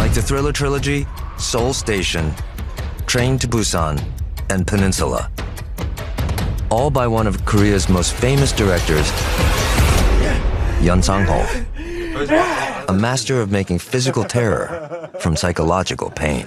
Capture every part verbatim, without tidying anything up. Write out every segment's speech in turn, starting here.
Like the Thriller trilogy, Seoul Station, Train to Busan, and Peninsula. All by one of Korea's most famous directors, Yoon Sang-ho, a master of making physical terror from psychological pain.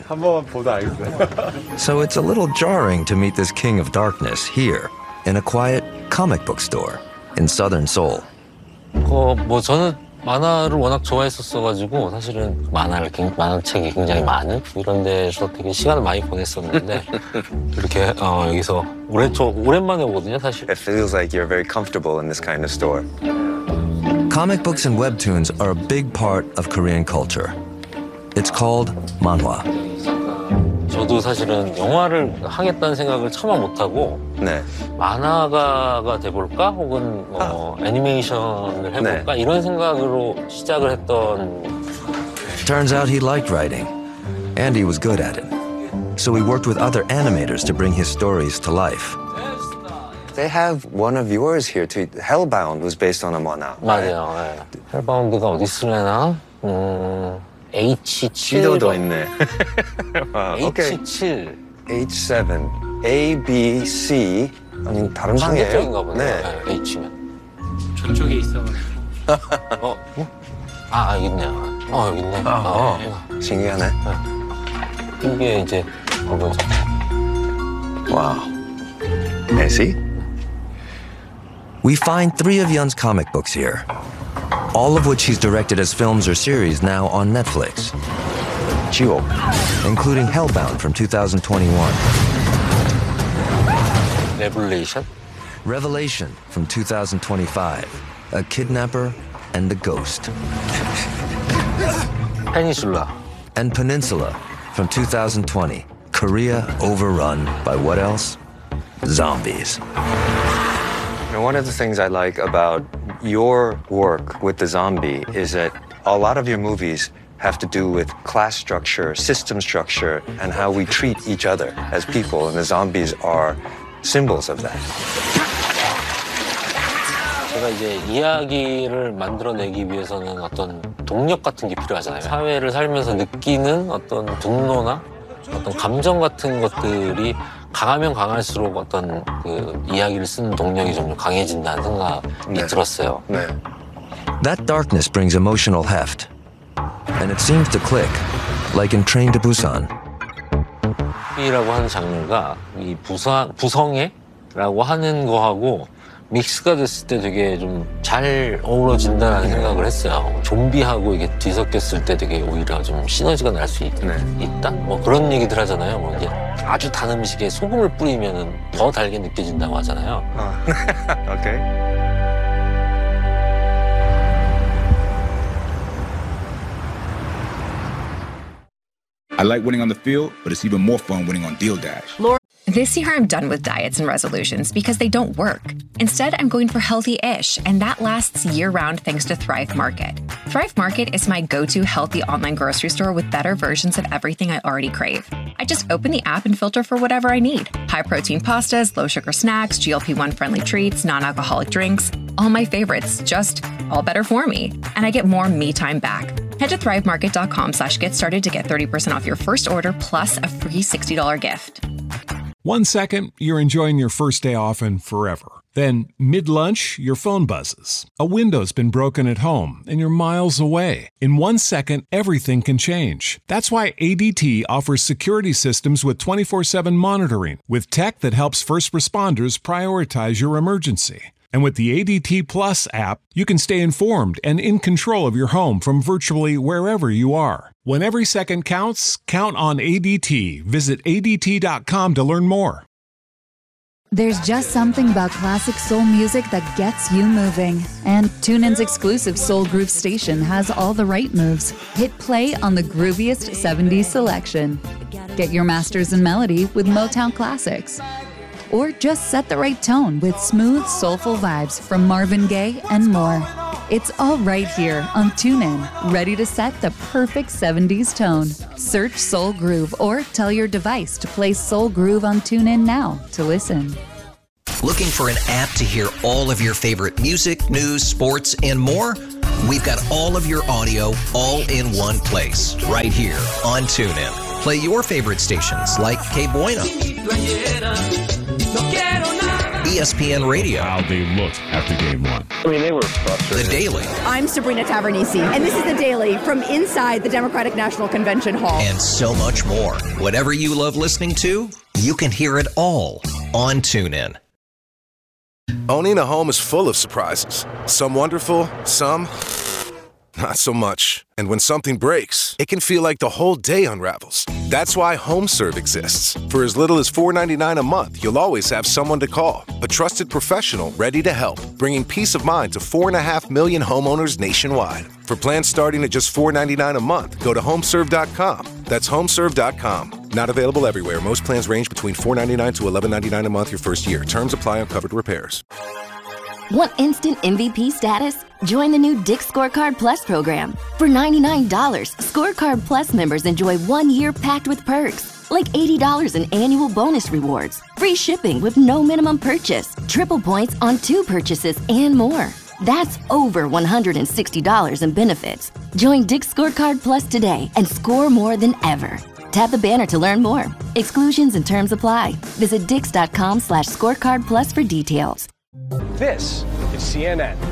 So it's a little jarring to meet this king of darkness here in a quiet comic book store in southern Seoul. 어, 뭐 저는 만화를 워낙 좋아했었어가지고 사실은 만화를 만화책이 굉장히 많은 이런 데서 되게 시간을 많이 보냈었는데 이렇게 어, 여기서 오래 저 오랜만에 오거든요, 사실. It feels like you're very comfortable in this kind of store. Comic books and webtoons are a big part of Korean culture. It's called manhwa. 저도 사실은 영화를 하겠다는 생각을 차마 못하고 네. 만화가가 돼볼까? 혹은 어, 애니메이션을 해볼까? 네. 이런 생각으로 시작을 했던. Turns out he liked writing, and he was good at it. So he worked with other animators to bring his stories to life. They have one of yours here too. Hellbound was based on a manhwa. 맞아요. 네. 헬바운드가 어디 있으려나? 음, 에이치 칠. 지도도 있네. 에이치 칠. 에이치 세븐, A, B, C. 아니 다른 방이에요? 반대쪽인가 보네. 네. 네, H면. 저쪽에 있어가지고. 어? 아, 여기 있네요. 어, 여기 있네. 아, 어. 네. 신기하네. 네. 이게 이제 뭐죠? Wow. I see. We find three of Yeon's comic books here, all of which he's directed as films or series now on Netflix. Jiwok, including Hellbound from two thousand twenty-one. Revelation? Revelation from two thousand twenty-five. A kidnapper and a ghost. Peninsula. And Peninsula from two thousand twenty. Korea overrun by what else? Zombies. And one of the things I like about your work with the zombie is that a lot of your movies have to do with class structure, system structure, and how we treat each other as people, and the zombies are symbols of that. 제가 이제 이야기를 만들어내기 위해서는 어떤 동력 같은 게 필요하잖아요. 사회를 살면서 느끼는 어떤 분노나 어떤 감정 같은 것들이 강하면 강할수록 어떤 그 이야기를 쓰는 동력이 좀 강해진다는 생각이 네. 들었어요. 네. That darkness brings emotional heft, and it seems to click, like in Train to Busan. 이라고 하는 장르가 이 부상 부성애라고 하는 거하고 믹스가 됐을 때 되게 좀 잘 어우러진다는 생각을 했어요. 좀비하고 이게 뒤섞였을 때 되게 오히려 좀 시너지가 날 수 네. 있다? 뭐 그런 얘기들 하잖아요. 뭐 이게 아주 단 음식에 소금을 뿌리면 더 달게 느껴진다고 하잖아요. Okay. I like winning on the field, but it's even more fun winning on Deal Dash. This year, I'm done with diets and resolutions because they don't work. Instead, I'm going for healthy-ish, and that lasts year-round thanks to Thrive Market. Thrive Market is my go-to healthy online grocery store with better versions of everything I already crave. I just open the app and filter for whatever I need. High-protein pastas, low-sugar snacks, G L P one friendly treats, non-alcoholic drinks. All my favorites, just all better for me. And I get more me time back. Head to thrivemarket.com slash get started to get thirty percent off your first order plus a free sixty dollars gift. One second, you're enjoying your first day off and forever. Then, mid-lunch, your phone buzzes. A window's been broken at home, and you're miles away. In one second, everything can change. That's why A D T offers security systems with twenty-four seven monitoring, with tech that helps first responders prioritize your emergency. And with the A D T Plus app, you can stay informed and in control of your home from virtually wherever you are. When every second counts, count on A D T. Visit A D T dot com to learn more. There's just something about classic soul music that gets you moving. And TuneIn's exclusive Soul Groove station has all the right moves. Hit play on the grooviest seventies selection. Get your masters in melody with Motown Classics. Or just set the right tone with smooth, soulful vibes from Marvin Gaye and more. It's all right here on TuneIn, ready to set the perfect seventies tone. Search Soul Groove or tell your device to play Soul Groove on TuneIn now to listen. Looking for an app to hear all of your favorite music, news, sports, and more? We've got all of your audio all in one place, right here on TuneIn. Play your favorite stations like K Bueno, E S P N Radio. How they looked after game one. I mean, they were frustrated. The Daily. I'm Sabrina Tavernisi, and this is The Daily from inside the Democratic National Convention Hall. And so much more. Whatever you love listening to, you can hear it all on TuneIn. Owning a home is full of surprises. Some wonderful, some not so much. And when something breaks, it can feel like the whole day unravels. That's why HomeServe exists. For as little as four dollars and ninety-nine cents a month, you'll always have someone to call. A trusted professional ready to help, bringing peace of mind to four and a half million homeowners nationwide. For plans starting at just four dollars and ninety-nine cents a month, go to homeserve dot com. That's homeserve dot com. Not available everywhere. Most plans range between four dollars and ninety-nine cents to eleven dollars and ninety-nine cents a month your first year. Terms apply on covered repairs. Want instant M V P status? Join the new Dick's Scorecard Plus program. For ninety-nine dollars, Scorecard Plus members enjoy one year packed with perks, like eighty dollars in annual bonus rewards, free shipping with no minimum purchase, triple points on two purchases, and more. That's over one hundred sixty dollars in benefits. Join Dick's Scorecard Plus today and score more than ever. Tap the banner to learn more. Exclusions and terms apply. Visit dix dot com slash scorecard plus for details. This is C N N.